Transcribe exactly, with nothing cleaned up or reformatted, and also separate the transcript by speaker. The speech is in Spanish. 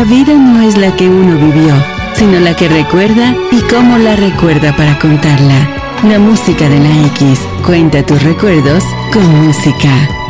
Speaker 1: vida no es la que uno vivió, sino la que recuerda y cómo la recuerda para contarla. La música de la X. Cuenta tus recuerdos con música.